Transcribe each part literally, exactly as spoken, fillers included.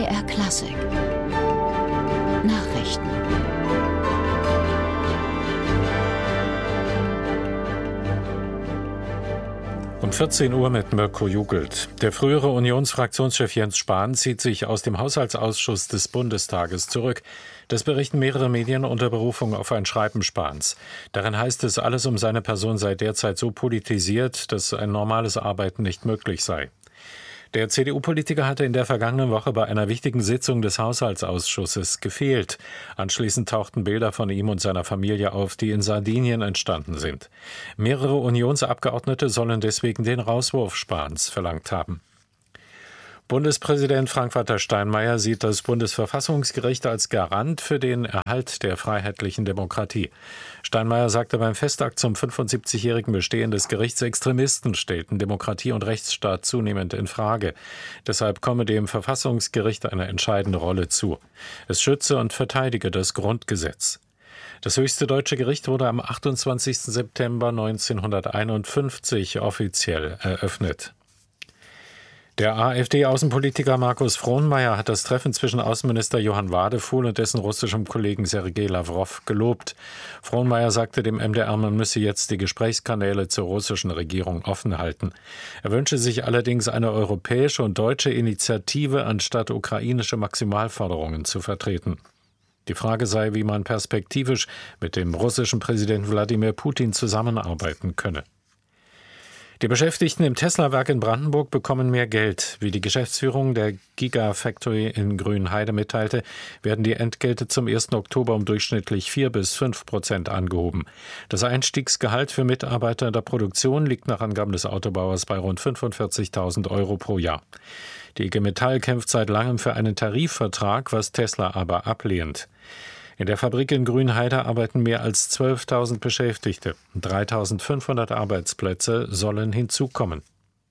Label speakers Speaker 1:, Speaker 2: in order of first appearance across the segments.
Speaker 1: M D R Klassik Nachrichten.
Speaker 2: Um vierzehn Uhr mit Mirko Jugelt. Der frühere Unionsfraktionschef Jens Spahn zieht sich aus dem Haushaltsausschuss des Bundestages zurück. Das berichten mehrere Medien unter Berufung auf ein Schreiben Spahns. Darin heißt es, alles um seine Person sei derzeit so politisiert, dass ein normales Arbeiten nicht möglich sei. Der C D U-Politiker hatte in der vergangenen Woche bei einer wichtigen Sitzung des Haushaltsausschusses gefehlt. Anschließend tauchten Bilder von ihm und seiner Familie auf, die in Sardinien entstanden sind. Mehrere Unionsabgeordnete sollen deswegen den Rauswurf Spahns verlangt haben. Bundespräsident Frank-Walter Steinmeier sieht das Bundesverfassungsgericht als Garant für den Erhalt der freiheitlichen Demokratie. Steinmeier sagte beim Festakt zum fünfundsiebzigjährigen Bestehen des Gerichts, Extremisten stellten Demokratie und Rechtsstaat zunehmend in Frage. Deshalb komme dem Verfassungsgericht eine entscheidende Rolle zu. Es schütze und verteidige das Grundgesetz. Das höchste deutsche Gericht wurde am achtundzwanzigsten September neunzehnhunderteinundfünfzig offiziell eröffnet. Der AfD-Außenpolitiker Markus Frohnmayer hat das Treffen zwischen Außenminister Johann Wadefuhl und dessen russischem Kollegen Sergei Lawrow gelobt. Frohnmayer sagte dem M D R, man müsse jetzt die Gesprächskanäle zur russischen Regierung offen halten. Er wünsche sich allerdings eine europäische und deutsche Initiative, anstatt ukrainische Maximalforderungen zu vertreten. Die Frage sei, wie man perspektivisch mit dem russischen Präsidenten Wladimir Putin zusammenarbeiten könne. Die Beschäftigten im Tesla-Werk in Brandenburg bekommen mehr Geld. Wie die Geschäftsführung der Gigafactory in Grünheide mitteilte, werden die Entgelte zum ersten Oktober um durchschnittlich vier bis fünf Prozent angehoben. Das Einstiegsgehalt für Mitarbeiter in der Produktion liegt nach Angaben des Autobauers bei rund fünfundvierzigtausend Euro pro Jahr. Die I G Metall kämpft seit langem für einen Tarifvertrag, was Tesla aber ablehnt. In der Fabrik in Grünheide arbeiten mehr als zwölftausend Beschäftigte. dreitausendfünfhundert Arbeitsplätze sollen hinzukommen.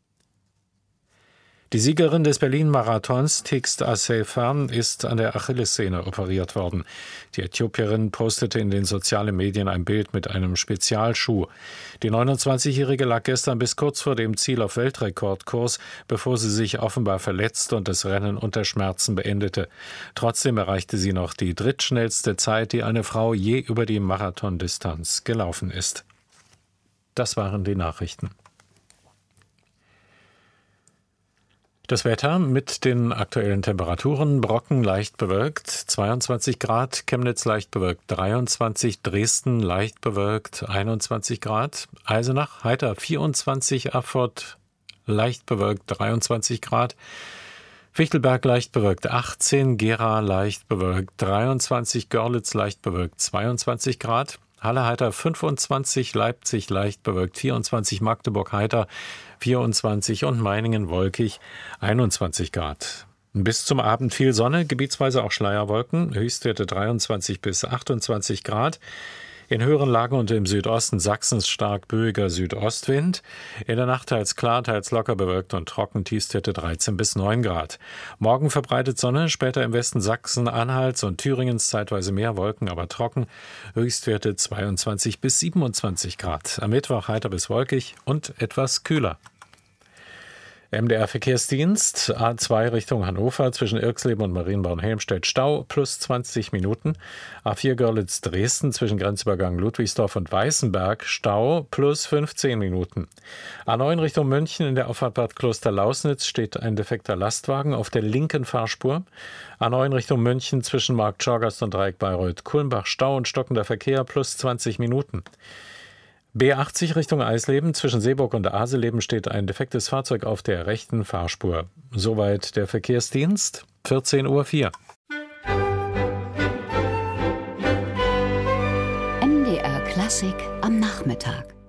Speaker 2: Die Siegerin des Berlin-Marathons, Tigst Assefa, ist an der Achillessehne operiert worden. Die Äthiopierin postete in den sozialen Medien ein Bild mit einem Spezialschuh. Die neunundzwanzigjährige lag gestern bis kurz vor dem Ziel auf Weltrekordkurs, bevor sie sich offenbar verletzte und das Rennen unter Schmerzen beendete. Trotzdem erreichte sie noch die drittschnellste Zeit, die eine Frau je über die Marathondistanz gelaufen ist. Das waren die Nachrichten. Das Wetter mit den aktuellen Temperaturen: Brocken leicht bewölkt, zweiundzwanzig Grad, Chemnitz leicht bewölkt, dreiundzwanzig, Dresden leicht bewölkt, einundzwanzig Grad, Eisenach heiter vierundzwanzig, Erfurt leicht bewölkt, dreiundzwanzig Grad, Fichtelberg leicht bewölkt, achtzehn, Gera leicht bewölkt, dreiundzwanzig, Görlitz leicht bewölkt, zweiundzwanzig Grad, Halle heiter fünfundzwanzig, Leipzig leicht bewölkt, vierundzwanzig, Magdeburg heiter vierundzwanzig und Meiningen wolkig, einundzwanzig Grad. Bis zum Abend viel Sonne, gebietsweise auch Schleierwolken, Höchstwerte dreiundzwanzig bis achtundzwanzig Grad. In höheren Lagen und im Südosten Sachsens stark böiger Südostwind. In der Nacht teils klar, teils locker bewölkt und trocken, Tiefstwerte dreizehn bis neun Grad. Morgen verbreitet Sonne, später im Westen Sachsen-Anhalts und Thüringens zeitweise mehr Wolken, aber trocken. Höchstwerte zweiundzwanzig bis siebenundzwanzig Grad. Am Mittwoch heiter bis wolkig und etwas kühler. M D R-Verkehrsdienst, A zwei Richtung Hannover, zwischen Irxleben und Marienborn Helmstedt Stau, plus zwanzig Minuten. A vier Görlitz-Dresden, zwischen Grenzübergang Ludwigsdorf und Weißenberg, Stau, plus fünfzehn Minuten. A neun Richtung München, in der Auffahrt Bad Kloster-Lausnitz steht ein defekter Lastwagen auf der linken Fahrspur. A neun Richtung München, zwischen Markt Schorgast und Dreieck Bayreuth-Kulmbach, Stau und stockender Verkehr, plus zwanzig Minuten. B achtzig Richtung Eisleben, zwischen Seeburg und Aseleben steht ein defektes Fahrzeug auf der rechten Fahrspur. Soweit der Verkehrsdienst, vierzehn Uhr vier.
Speaker 1: M D R Klassik am Nachmittag.